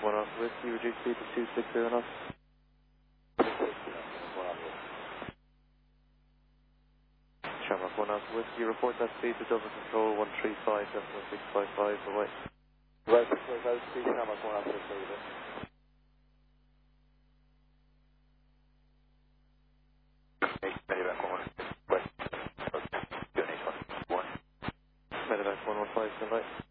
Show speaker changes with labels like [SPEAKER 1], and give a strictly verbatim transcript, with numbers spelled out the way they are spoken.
[SPEAKER 1] one off whiskey, reduce speed to two six zero knots. Shamrock one off whiskey, report that speed to Dublin Control one three five, decimal six five five, away.
[SPEAKER 2] Right, six five five, speed, Shamrock one off whiskey.
[SPEAKER 3] Medevac one, west, unit one, one.
[SPEAKER 1] Medevac one one five, stand by.